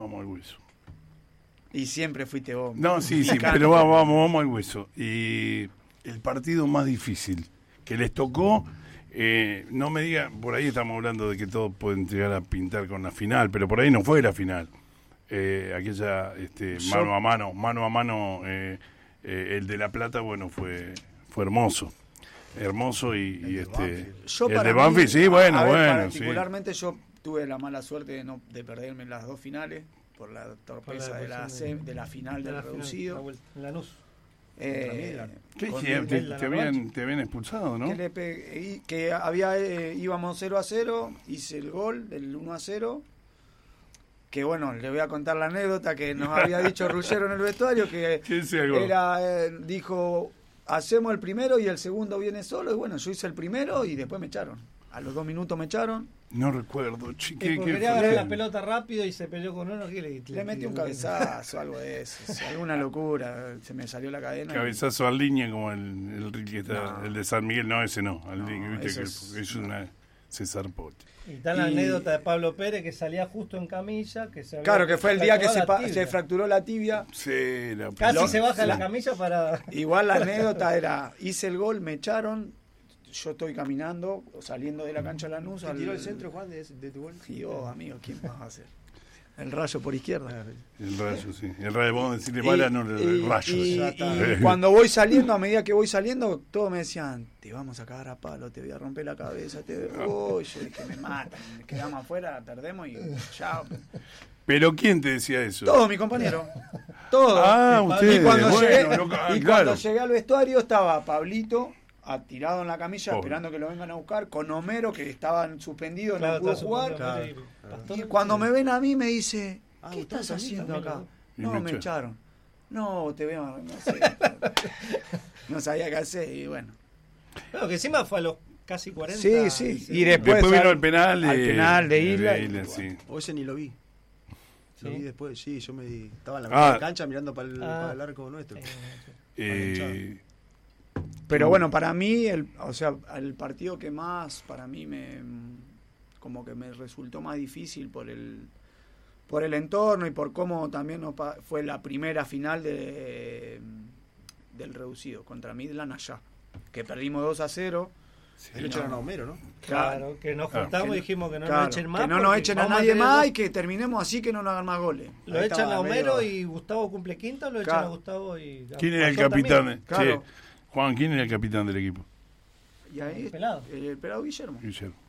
Vamos al hueso. Y siempre fuiste vos. No, sí, pero vamos al hueso. Y el partido más difícil que les tocó, no me diga, por ahí estamos hablando de que todos pueden llegar a pintar con la final, pero por ahí no fue la final. Aquella mano a mano, el de La Plata, bueno, fue hermoso. Hermoso y el de Banfield, sí, bueno, particularmente sí. Yo tuve la mala suerte de perderme las dos finales por la torpeza de la final del reducido. En Lanús. Te habían expulsado, ¿no? Íbamos 0-0, hice el gol del 1-0. Que bueno, le voy a contar la anécdota que nos había dicho Ruggero en el vestuario, que dijo, hacemos el primero y el segundo viene solo, y bueno, yo hice el primero y después me echaron. A los 2 minutos me echaron. No recuerdo, quería agarrar la pelota rápido y se peleó con uno. Le metí un cabezazo, algo de eso. Alguna locura, se me salió la cadena. Cabezazo al línea como el de San Miguel, no, ese no. Al línea, viste que es una César Pote. Y está la anécdota de Pablo Pérez que salía justo en camilla. Claro, que fue el día que se fracturó la tibia. Sí, casi se baja la camilla para. Igual la anécdota era: hice el gol, me echaron. Yo estoy caminando, saliendo de la cancha de Lanús. ¿Te tiró el centro, Juan, de tu gol? Y amigo, ¿quién vas a hacer? El Rayo por izquierda. El Rayo, sí. El Rayo, vamos a decirle bala, no el Rayo. Y cuando voy saliendo, a medida que voy saliendo, todos me decían, te vamos a cagar a palo, te voy a romper la cabeza, yo dije, me matan, quedamos afuera, perdemos y chao. ¿Pero quién te decía eso? Todos, mi compañero. Todos. Ustedes. Y cuando llegué al vestuario estaba Pablito tirado en la camilla, esperando que lo vengan a buscar, con Homero, que estaban suspendidos, no pudo jugar. Y cuando me ven a mí me dice, ¿qué estás haciendo acá? No, me echaron. No, te veo, no sé. No sabía qué hacer y bueno. Pero que encima fue a los casi 40. Sí. Y después vino el penal de Isla. Sí. O ese ni lo vi. Lo vi después, sí, yo estaba en la mitad de cancha mirando para el arco nuestro. Pero bueno, para mí, el partido que más, para mí como que me resultó más difícil por el entorno y por cómo también fue la primera final del reducido contra Midland allá, que perdimos 2-0. Sí, le echaron a Homero, ¿no? Claro, que nos juntamos y dijimos que no nos echen más. Que no nos echen a nadie más y que terminemos así, que no nos hagan más goles. Lo echan a Homero y Gustavo cumple quinta, lo echan a Gustavo y... ¿Quién era el capitán? Juan, ¿quién era el capitán del equipo? Y ahí, el pelado. El pelado Guillermo.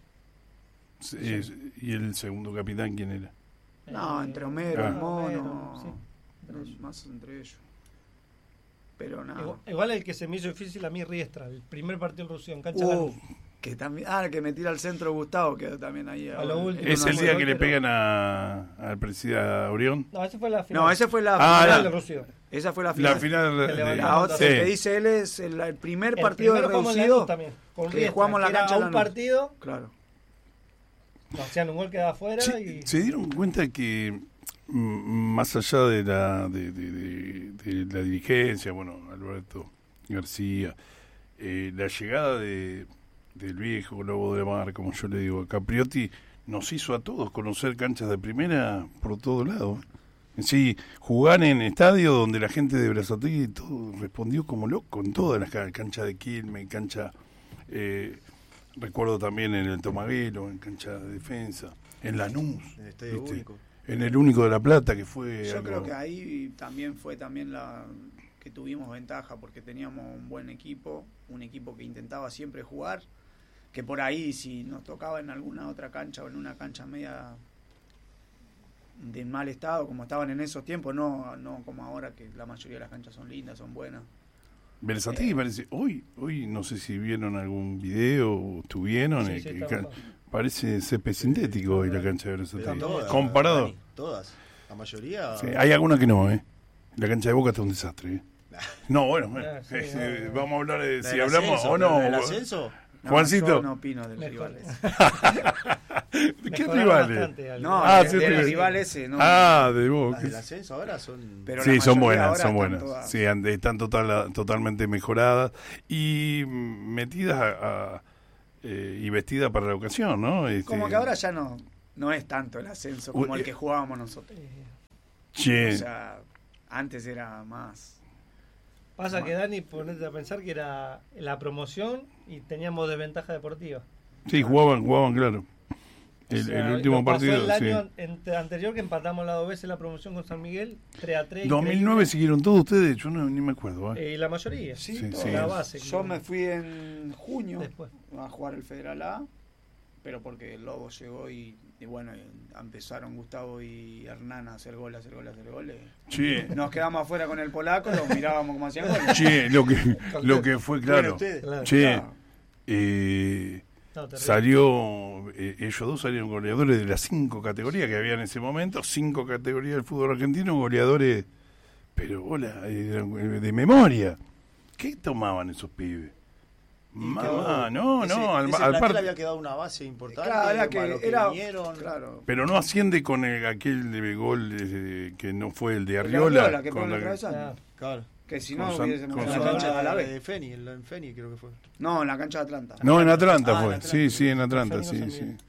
Sí. ¿Y el segundo capitán quién era? No, entre Homero, el Mono, sí. Más entre ellos. Pero nada. Igual el que se me hizo difícil a mí, Riestra, el primer partido en Rusia, en cancha de Lanús. Que también, que me tira al centro Gustavo, quedó también ahí. A lo último. ¿Es el día que le pegan al presidente Orión? No, esa fue la final. No, esa fue la final de Rusia. Esa fue la final. La final la otra que dice él es el primer partido de reducido también, con que jugamos la cancha de un partido. Claro. Nos hacían un gol que daba afuera y... ¿Se dieron cuenta que más allá de la dirigencia, Alberto García, la llegada del viejo Lobo de Mar, como yo le digo, Capriotti, nos hizo a todos conocer canchas de primera por todos lados? Sí, jugar en estadio donde la gente de Brazzategui todo respondió como loco, en todas las canchas de Quilmes, cancha, recuerdo también en el Tomaguelo, en cancha de defensa, en Lanús, en el Estadio Único, en el Único de La Plata, que fue... Yo creo que ahí también fue la que tuvimos ventaja, porque teníamos un buen equipo, un equipo que intentaba siempre jugar, que por ahí si nos tocaba en alguna otra cancha o en una cancha media de mal estado, como estaban en esos tiempos, no como ahora, que la mayoría de las canchas son lindas, son buenas. Berazategui parece, hoy no sé si vieron algún video o estuvieron, parece césped sintético hoy la cancha de Berazategui. Comparado. Todas, la mayoría. Sí, hay algunas que no, La cancha de Boca está un desastre, No, vamos a hablar de si hablamos ascenso, o no. ¿Del ascenso? Juancito. Yo no opino de los rivales. ¿De qué rivales? De los rivales, no. De Boca. Las del ascenso ahora son... Pero sí, son buenas. Sí, están totalmente mejoradas y metidas y vestidas para la ocasión, ¿no? Como que ahora ya no es tanto el ascenso como el que jugábamos nosotros. Che. O sea, antes era más. Pasa que Dani, ponete a pensar que era la promoción y teníamos desventaja deportiva. Sí, jugaban, claro. El último pasó partido, el año sí. anterior que empatamos las 2 veces la promoción con San Miguel, 3-3. 2009 siguieron todos ustedes, yo ni me acuerdo. La mayoría, Sí, la base. Yo me fui en junio después a jugar el Federal A, pero porque el Lobo llegó y bueno, empezaron Gustavo y Hernán a hacer goles. Sí. Nos quedamos afuera con el polaco, los mirábamos como hacían goles. Sí, lo que fue, claro. Claro. Che, no, salió, ellos dos salieron goleadores de las 5 categorías que había en ese momento, 5 categorías del fútbol argentino, goleadores, pero de memoria. ¿Qué tomaban esos pibes? Mamá, al par le había quedado una base importante. Claro, vinieron. Claro. Pero no asciende con aquel de gol que no fue el de Arriola. Que con Claro. Que si no con hubiésemos con en la San- cancha de la de vez. Feni, en Feni creo que fue. No, en la cancha de Atlanta. No, en Atlanta Ah, fue. en Atlanta. Sí, en Atlanta, San sí. Miguel.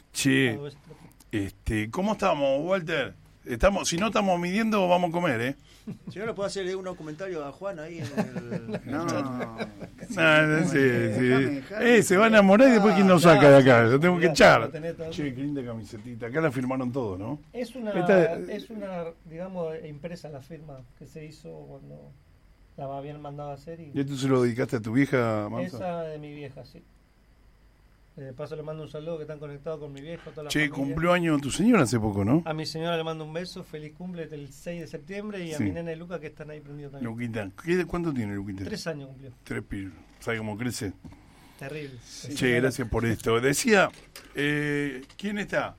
Che, ¿cómo estamos, Walter? Si no estamos midiendo, vamos a comer, ¿eh? Si no, le puedo hacer un comentario a Juan ahí en el No, sí. Se va a enamorar y después quién nos saca de acá. Lo tengo que echar. Che, qué linda camisetita. Acá la firmaron todo, ¿no? Es una, digamos, impresa la firma que se hizo cuando la habían mandado a hacer. ¿Y esto se lo dedicaste a tu vieja, Mansa? Esa de mi vieja, sí. De paso le mando un saludo que están conectados con mi viejo. Toda la Che, familia. cumplió año tu señora hace poco, ¿no? A mi señora le mando un beso, feliz cumple el 6 de septiembre y a Sí. mi nena y Luca que están ahí prendidos también. Luquita. ¿Cuánto tiene Luquita? 3 años cumplió. 3 piros. ¿Sabe cómo crece? Terrible. Che, gracias por esto. Decía, ¿quién está?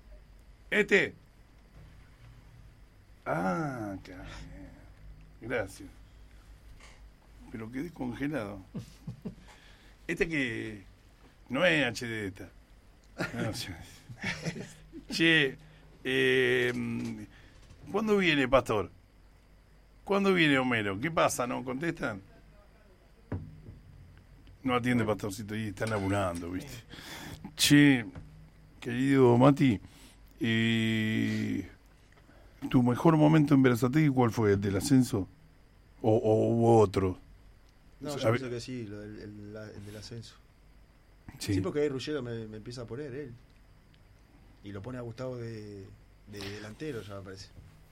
Ah, cabrón. Gracias. Pero quedé congelado. Que no es HD esta. No, che, ¿cuándo viene, Pastor? ¿Cuándo viene Homero? ¿Qué pasa? ¿No contestan? No atiende, Pastorcito, y están laburando, ¿viste? Che, querido Mati, ¿tu mejor momento en Berazategui cuál fue? ¿El del ascenso? ¿O hubo otro? No, yo pienso que sí, el del ascenso. Sí, porque ahí Ruggiero me empieza a poner él. Y lo pone a Gustavo de delantero, ya me parece.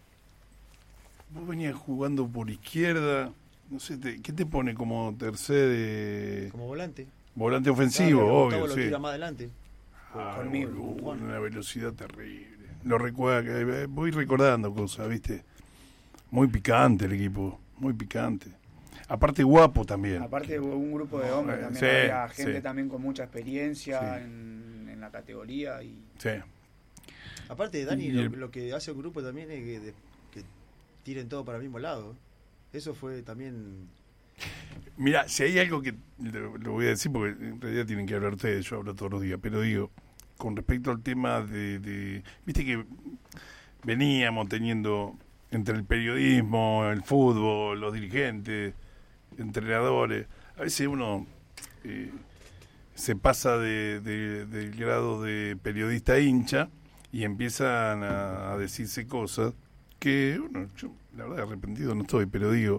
Vos venías jugando por izquierda, no sé, ¿qué te pone como tercer? Como volante. Volante ofensivo, claro, obvio, Gustavo lo sí. tira más adelante. Conmigo. Una velocidad terrible. Lo recuerda, voy recordando cosas, ¿viste? Muy picante el equipo, muy picante. Aparte guapo también. Aparte hubo un grupo de hombres también, Sí, había gente sí. también con mucha experiencia Sí. en la categoría y Sí. Aparte de Dani, Y lo que hace el grupo también es que tiren todo para el mismo lado. Eso fue también... Mira, si hay algo que lo voy a decir porque en realidad tienen que hablar ustedes, yo hablo todos los días, pero digo, con respecto al tema de viste que veníamos teniendo entre el periodismo, el fútbol, los dirigentes, entrenadores, a veces uno se pasa del grado de periodista hincha y empiezan a decirse cosas que, bueno, yo la verdad arrepentido no estoy, pero digo,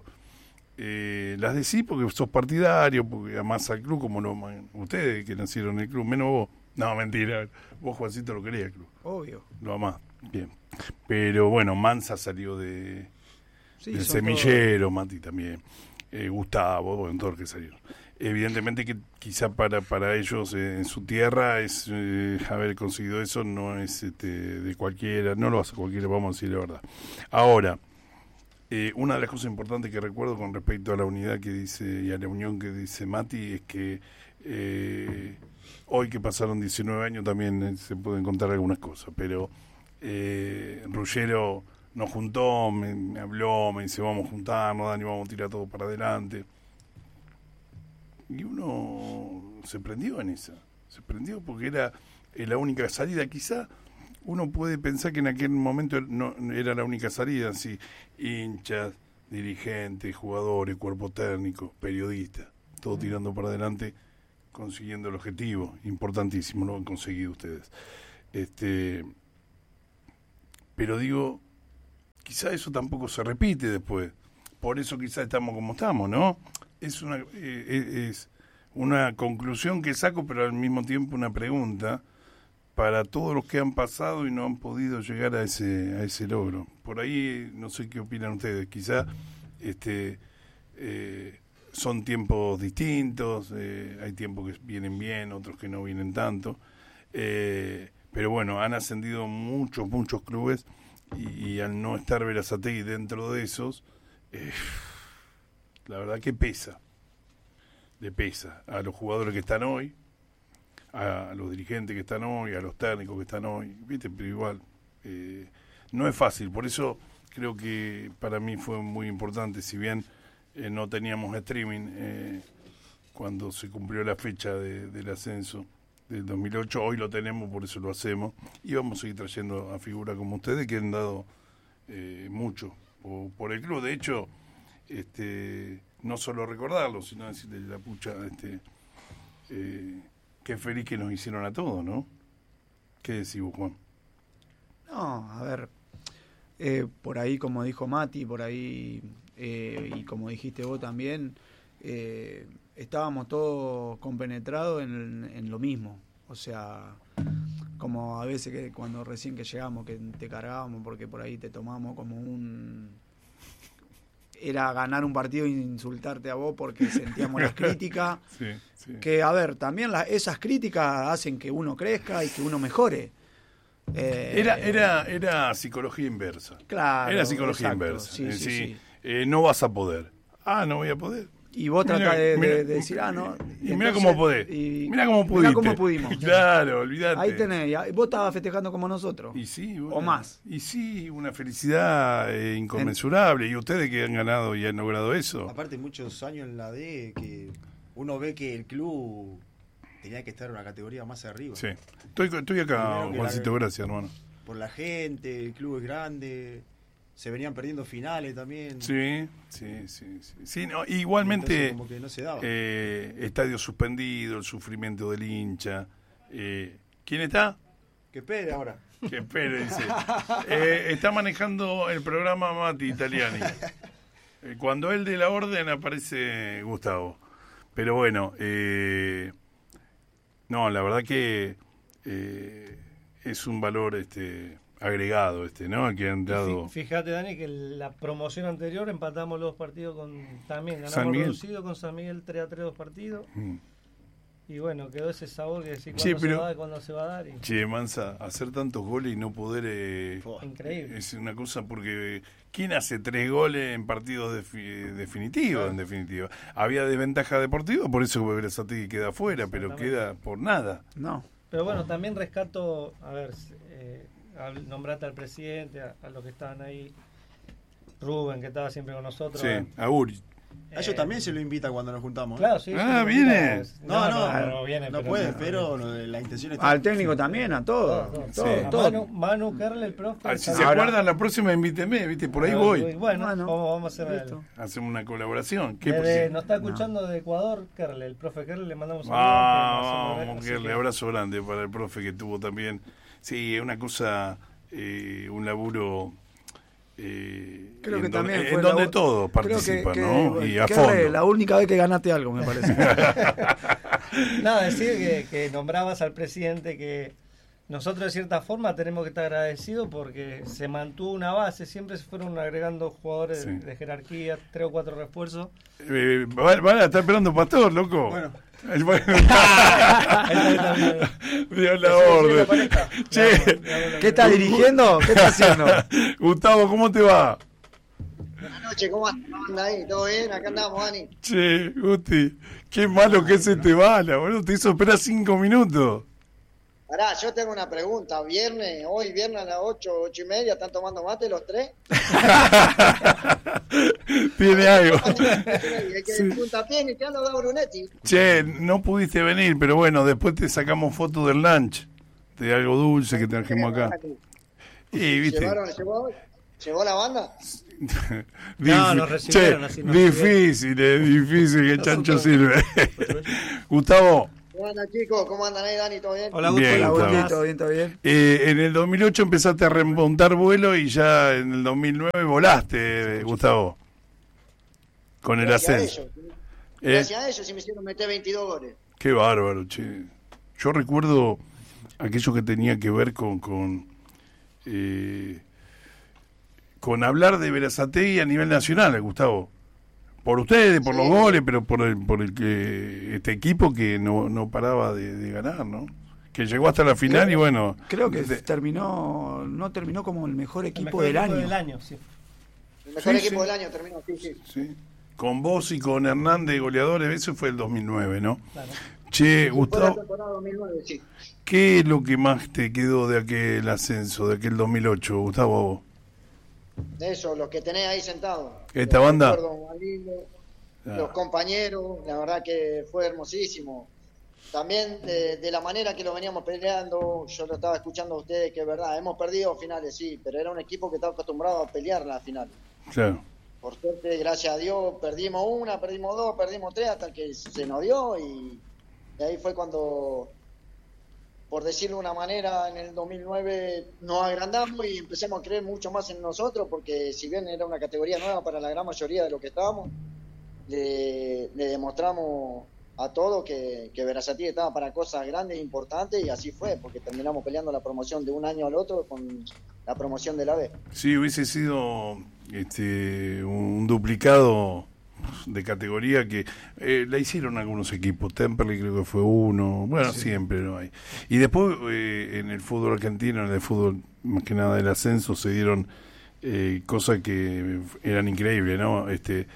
las decís porque sos partidario, porque amás al club como ustedes que nacieron en el club, menos vos. No, mentira, vos, Juancito, lo querías el club. obvio. Lo amás, bien. Pero bueno, Mansa salió del Sí, son semillero, Mati también, Gustavo, bueno, todos los que salieron. Evidentemente que quizá para ellos en su tierra es haber conseguido eso no es de cualquiera, no lo hace cualquiera, vamos a decir la verdad. Ahora, una de las cosas importantes que recuerdo con respecto a la unidad que dice y a la unión que dice Mati es que hoy que pasaron 19 años también se pueden contar algunas cosas, pero Ruggiero nos juntó, me habló, me dice vamos a juntarnos, Dani, vamos a tirar todo para adelante. Y uno se prendió en esa, se prendió porque era la única salida. Quizá uno puede pensar que en aquel momento no era la única salida, así hinchas, dirigentes, jugadores, cuerpo técnico, periodistas, todo tirando para adelante, consiguiendo el objetivo, importantísimo, lo han conseguido ustedes. Pero digo, quizá eso tampoco se repite después. Por eso quizá estamos como estamos, ¿no? Es una conclusión que saco, pero al mismo tiempo una pregunta para todos los que han pasado y no han podido llegar a ese logro. Por ahí, no sé qué opinan ustedes, quizá son tiempos distintos, hay tiempos que vienen bien, otros que no vienen tanto, pero bueno, han ascendido muchos clubes y al no estar Berazategui dentro de esos, la verdad que le pesa a los jugadores que están hoy, a los dirigentes que están hoy, a los técnicos que están hoy, ¿viste? Pero igual, no es fácil, por eso creo que para mí fue muy importante, si bien no teníamos streaming cuando se cumplió la fecha del ascenso del 2008, hoy lo tenemos, por eso lo hacemos, y vamos a seguir trayendo a figuras como ustedes que han dado mucho por el club. De hecho, no solo recordarlo, sino decirle la pucha, qué feliz que nos hicieron a todos, ¿no? ¿Qué decís vos, Juan? No, a ver, por ahí, como dijo Mati, por ahí, y como dijiste vos también, estábamos todos compenetrados en lo mismo. O sea, como a veces que cuando recién que llegamos, que te cargábamos porque por ahí te tomamos como era ganar un partido e insultarte a vos porque sentíamos las críticas. Sí. Que, a ver, también esas críticas hacen que uno crezca y que uno mejore. Era psicología inversa. Claro. Era psicología exacto, inversa. Sí. No vas a poder. No voy a poder. Y vos tratás de decir, no. Y mira cómo podés. Mira cómo pudiste. Mirá cómo pudimos. Claro, olvidate. Ahí tenés. Vos estabas festejando como nosotros. Y sí, o más. Y sí, una felicidad inconmensurable. Y ustedes que han ganado y han logrado eso. Aparte, muchos años en la D que uno ve que el club tenía que estar en una categoría más arriba. Sí. Estoy acá, Juancito, gracias, hermano. Por la gente, el club es grande. Se venían perdiendo finales también. Sí, no, igualmente, como que no se daba. Estadio suspendido, el sufrimiento del hincha. ¿Quién está? Que espere ahora. Que espere, dice. Está manejando el programa Mati Italiani. Cuando él dé la orden aparece Gustavo. Pero bueno, no, la verdad que es un valor agregado ¿no? Que han dado. Fíjate, Dani, que la promoción anterior empatamos los partidos también San ganamos Miguel. Reducido con San Miguel 3-3 2 partidos. Y bueno, quedó ese sabor que decir cuándo se va a dar. Che, Mansa, hacer tantos goles y no poder... increíble. Es una cosa porque... ¿Quién hace 3 goles en partidos definitivos? Claro. En definitiva. Había desventaja deportiva, por eso Berazategui queda afuera, pero queda por nada. No. Pero bueno, también rescato, a ver, nombrate al presidente, a los que estaban ahí, Rubén, que estaba siempre con nosotros. Sí, a Uri. A ellos también se lo invita cuando nos juntamos. Claro, sí. ¿Viene? No puede, pero la intención está... Al técnico también, a todos. Todo. Manu, Carle, el profe. Si se acuerdan, la próxima invíteme, ¿viste? Por ahí voy. Bueno, vamos a hacer hacemos una colaboración. Nos está escuchando de Ecuador, Carle, el profe Carle, le mandamos un saludo. Vamos, Carle, abrazo grande para el profe que tuvo también. Sí, es una cosa, un laburo... creo que también fue donde todos participan, ¿no? Y a fondo. La única vez que ganaste algo, me parece. Nada, decir que nombrabas al presidente, que nosotros de cierta forma tenemos que estar agradecidos porque se mantuvo una base, siempre se fueron agregando jugadores de jerarquía, 3 o 4 refuerzos. Van a estar esperando Pastor, loco. Bueno. Dio la orden. Che, ¿qué está dirigiendo? ¿Qué está haciendo? Gustavo, ¿cómo te va? Buenas noches, ¿cómo anda ahí? ¿Todo bien? Acá andamos, Dani. Che, Gusti, qué malo que es este bala, boludo. Te hizo esperar 5 minutos. Pará, yo tengo una pregunta. Hoy viernes a las 8:30, ¿están tomando mate los 3? Tiene algo. El que puntapié iniciando da Brunetti. Che, no pudiste venir, pero bueno, después te sacamos fotos del lunch, de algo dulce que trajimos acá. Y, ¿viste? ¿Llegó la banda? No, nos recibieron así. Difícil que Chancho sirve. Gustavo, Buenas chicos, ¿cómo andan ahí, Dani? ¿Todo bien? Hola, Bien, Gustavo. ¿Todo bien? ¿Todo bien? En el 2008 empezaste a remontar vuelo y ya en el 2009 volaste, Gustavo, con el ascenso. Gracias a ellos sí me hicieron meter 22 goles. Qué bárbaro, che. Yo recuerdo aquello que tenía que ver con hablar de Berazategui a nivel nacional, Gustavo. Por ustedes, por los goles, pero por el que este equipo que no paraba de ganar, ¿no? Que llegó hasta la final y bueno... Creo que no terminó como el mejor equipo del año. Sí. El mejor equipo del año terminó, sí. Con vos y con Hernández, goleadores, eso fue el 2009, ¿no? Claro. Che, Sí, Gustavo, fue la temporada 2009, sí. ¿qué es lo que más te quedó de aquel ascenso, de aquel 2008, Gustavo? Eso, los que tenés ahí sentados. ¿Esta banda? Los compañeros, la verdad que fue hermosísimo. También de la manera que lo veníamos peleando, yo lo estaba escuchando a ustedes, que es verdad, hemos perdido finales, sí, pero era un equipo que estaba acostumbrado a pelear las finales. Claro. Por suerte, gracias a Dios, perdimos una, perdimos dos, perdimos tres, hasta que se nos dio y ahí fue cuando, por decirlo de una manera, en el 2009 nos agrandamos y empezamos a creer mucho más en nosotros, porque si bien era una categoría nueva para la gran mayoría de los que estábamos, le demostramos a todos que Berazategui estaba para cosas grandes e importantes, y así fue, porque terminamos peleando la promoción de un año al otro con la promoción de la B. Sí, hubiese sido un duplicado de categoría que la hicieron algunos equipos. Temperley creo que fue uno, bueno, sí. Siempre no hay. Y después en el fútbol argentino, en el fútbol más que nada del ascenso, se dieron cosas que eran increíbles, ¿no?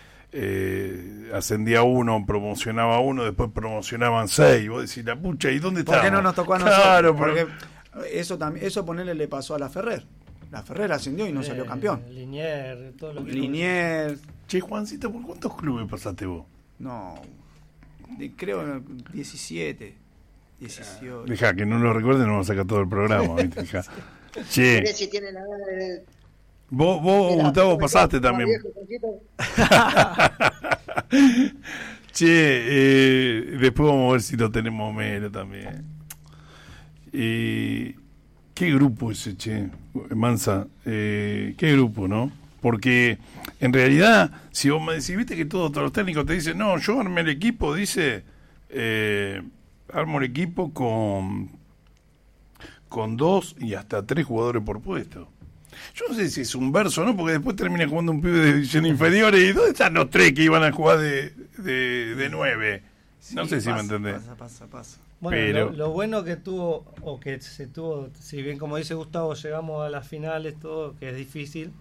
Ascendía uno, promocionaba uno, después promocionaban 6. Vos decís, la pucha, ¿y dónde está? ¿Por qué no nos tocó a nosotros? Claro, porque eso ponerle le pasó a la Ferrer. La Ferrer ascendió y no salió campeón. Liniers, todo lo que... Liniers. Che, Juancito, ¿por cuántos clubes pasaste vos? No, creo 17, 18. Deja, que no lo recuerden, no vamos a sacar todo el programa. ¿Viste? Deja. Che. Si tiene la edad de... Vos Gustavo, pasaste también. Che, después vamos a ver si lo tenemos mero también. ¿Qué grupo ese, che? Mansa, ¿qué grupo, no? Porque en realidad, si vos me decís, viste que todos los técnicos te dicen, no, yo armé el equipo, dice, armo el equipo con 2 y hasta 3 jugadores por puesto. Yo no sé si es un verso, ¿no? Porque después termina jugando un pibe de división inferiores. ¿Y dónde están los 3 que iban a jugar de 9? Sí, no sé si me entendés. Pasa. Bueno, pero... lo bueno que tuvo, o que se tuvo, si bien como dice Gustavo, llegamos a las finales, todo, que es difícil,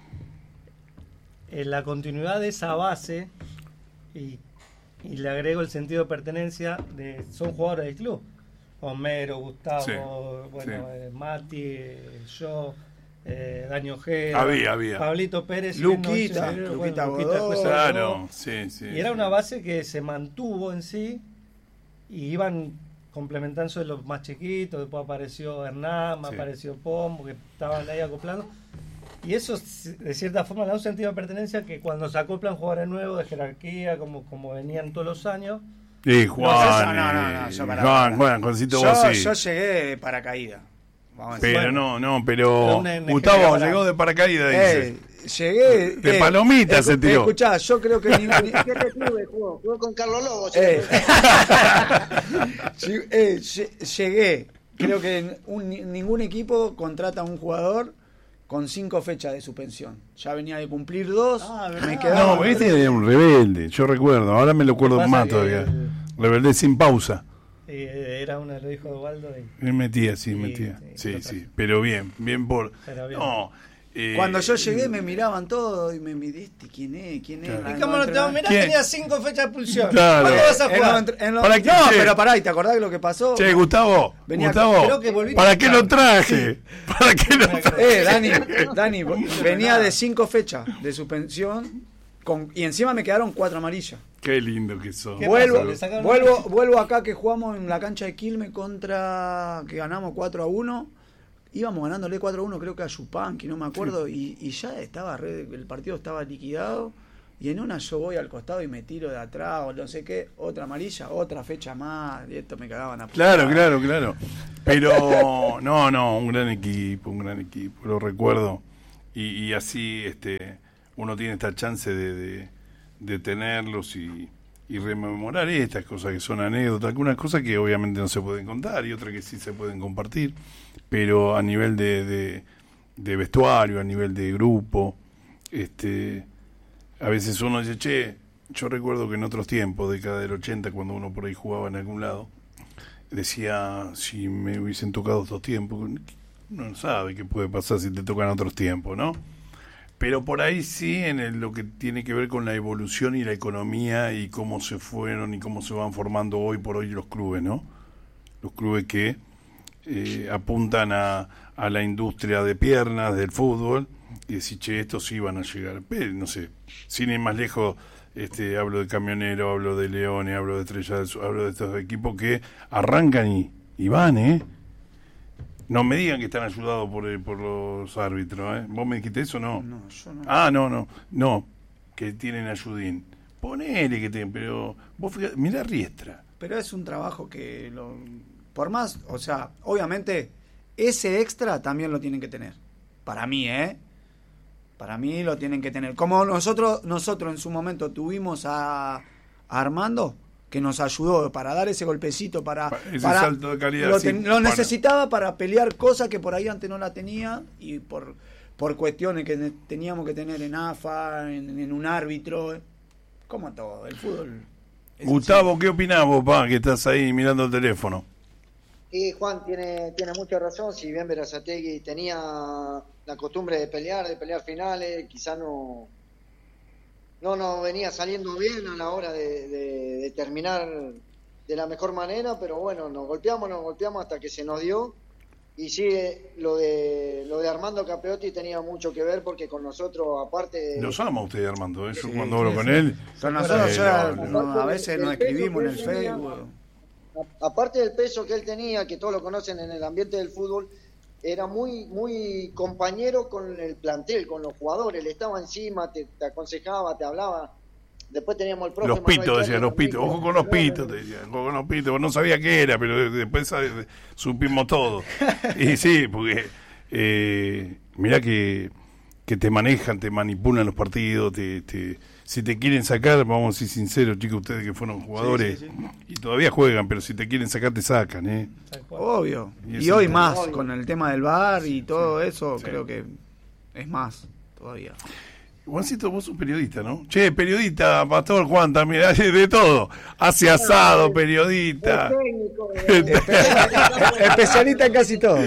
en la continuidad de esa base, y le agrego el sentido de pertenencia, son jugadores del club. Homero, Gustavo, sí, bueno, sí. Mati, yo... Dani Ojeda, había. Pablito Pérez, Luquita Godó, claro, sí. Y era una base que se mantuvo en sí y iban complementándose de los más chiquitos. Después apareció Hernán, apareció Pombo, que estaban ahí acoplando. Y eso, de cierta forma, le da un sentido de pertenencia que cuando se acoplan jugadores nuevos de jerarquía, como venían todos los años. Sí, Juan. Juancito, vos sí. Yo llegué de paracaídas. Pero pero Gustavo llegó de paracaídas, dice. Llegué de palomita se tiró. Escuchá, yo creo que jugó con Carlos Lobo. Llegué, creo que ningún equipo contrata a un jugador con 5 fechas de suspensión. Ya venía de cumplir 2. Me quedaba. No, este era un rebelde, yo recuerdo. Ahora me lo acuerdo más todavía. Rebelde sin pausa. Era uno de los hijos de Waldo. Él metía. Sí. Pero bien por... No, cuando yo llegué me miraban todos y me miré, ¿quién es? Claro. ¿Y cómo no te vas a mirar? Tenía 5 fechas de expulsión. Claro. ¿Cuándo vas a jugar? Pero pará, ¿y te acordás de lo que pasó? Che, Gustavo, ¿para qué lo traje? ¿Para qué lo traje? Dani, venía de 5 fechas de suspensión y encima me quedaron 4 amarillas. Qué lindo que sos. Vuelvo acá que jugamos en la cancha de Quilmes que ganamos 4-1. Íbamos ganándole 4-1 creo que a Yupanqui, no me acuerdo, y ya estaba el partido estaba liquidado. y en una yo voy al costado y me tiro de atrás o no sé qué, otra amarilla, otra fecha más, y esto me cagaban a Claro. Pero no, un gran equipo, lo recuerdo. Y así uno tiene esta chance de tenerlos y rememorar estas cosas que son anécdotas, algunas cosas que obviamente no se pueden contar y otras que sí se pueden compartir, pero a nivel de vestuario, a nivel de grupo, a veces uno dice, che, yo recuerdo que en otros tiempos, década del 80, cuando uno por ahí jugaba en algún lado, decía, si me hubiesen tocado estos tiempos, uno no sabe qué puede pasar si te tocan otros tiempos, ¿no? Pero por ahí sí, lo que tiene que ver con la evolución y la economía y cómo se fueron y cómo se van formando hoy por hoy los clubes, ¿no? Los clubes que apuntan a la industria de piernas del fútbol y decir, che, estos sí van a llegar. Pero, no sé, sin ir más lejos, hablo de Camionero, hablo de Leones, hablo de Estrella del Sur, hablo de estos equipos que arrancan y van, No me digan que están ayudados por los árbitros, ¿Vos me dijiste eso, no? No, yo no. Ah, no, que tienen ayudín. Ponele que tienen, pero vos fíjate, mirá Riestra. Pero es un trabajo que, por más, o sea, obviamente, ese extra también lo tienen que tener. Para mí, Para mí lo tienen que tener. Como nosotros en su momento tuvimos a Armando, que nos ayudó para dar ese golpecito, para salto de calidad. Lo necesitaba para pelear cosas que por ahí antes no la tenía, y por cuestiones que teníamos que tener en AFA, en un árbitro, como todo, el fútbol. Gustavo, ¿qué opinás vos, que estás ahí mirando el teléfono? Y Juan tiene mucha razón. Si bien Berazategui tenía la costumbre de pelear finales, quizá no nos venía saliendo bien a la hora de terminar de la mejor manera, pero bueno, nos golpeamos hasta que se nos dio. Y sí, lo de Armando Capeotti tenía mucho que ver, porque con nosotros, aparte... Los ama usted, Armando, yo cuando hablo con él... Con nosotros a veces nos escribimos en el Facebook. Aparte del peso que él tenía, que todos lo conocen en el ambiente del fútbol, era muy muy compañero con el plantel, con los jugadores, le estaba encima, te aconsejaba, te hablaba. Después teníamos el profe los pitos, decía, los pitos, ojo con los pitos, te decía, ojo con los pitos, no sabía qué era, pero después supimos todo. Y sí, porque mirá que te manejan, te manipulan los partidos, si te quieren sacar, vamos a ser sinceros, chicos, ustedes que fueron jugadores y todavía juegan, pero si te quieren sacar, te sacan, Obvio. Y hoy más, con el tema del VAR y todo eso, creo que es más todavía. Juancito, vos sos periodista, ¿no? Che, periodista, Pastor Juan también, de todo. Hace asado, periodista. Especialista en casi todo.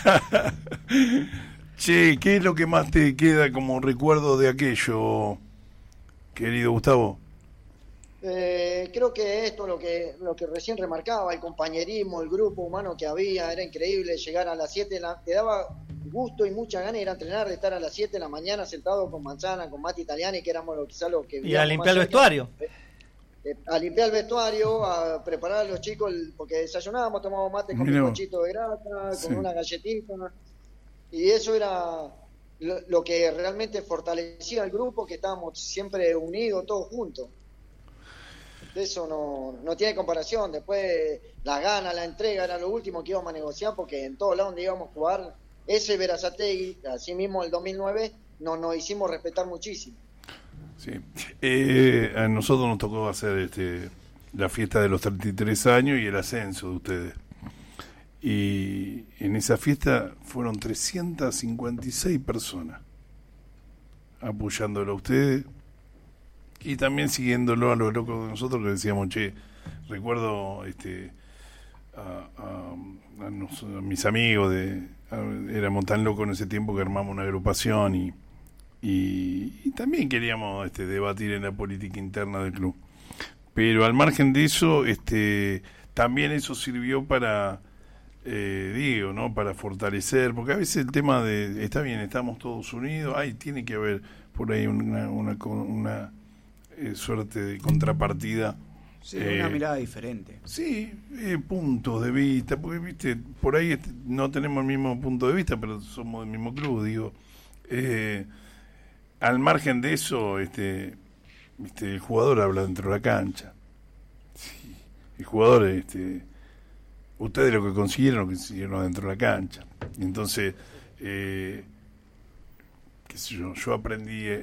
Che, ¿qué es lo que más te queda como recuerdo de aquello, querido Gustavo? Creo que esto, lo que recién remarcaba, el compañerismo, el grupo humano que había, era increíble. Llegar a las 7, te daba gusto y mucha gana ir a entrenar, de estar a las 7 de la mañana sentado con Manzana, con Mati Italiani, que éramos quizás los que... Y a limpiar el vestuario. A limpiar el vestuario, a preparar a los chicos, porque desayunábamos, tomábamos mate con un cochito de grasa, con una galletita, y eso era lo que realmente fortalecía el grupo, que estábamos siempre unidos, todos juntos. Eso no tiene comparación. Después la gana, la entrega era lo último que íbamos a negociar, porque en todos lados donde íbamos a jugar, ese Berazategui, así mismo el 2009, nos hicimos respetar muchísimo. Sí. A nosotros nos tocó hacer la fiesta de los 33 años y el ascenso de ustedes. Y en esa fiesta fueron 356 personas apoyándolo a ustedes y también siguiéndolo a los locos de nosotros, que decíamos, che, recuerdo a mis amigos, éramos tan locos en ese tiempo que armamos una agrupación y también queríamos debatir en la política interna del club. Pero al margen de eso, también eso sirvió para... ¿no? Para fortalecer, porque a veces el tema de está bien, estamos todos unidos, tiene que haber por ahí una suerte de contrapartida, una mirada diferente, puntos de vista, porque viste, por ahí no tenemos el mismo punto de vista, pero somos del mismo club, digo, al margen de eso, el jugador habla dentro de la cancha. Sí, el jugador, ustedes lo que consiguieron dentro de la cancha. Entonces, qué sé yo aprendí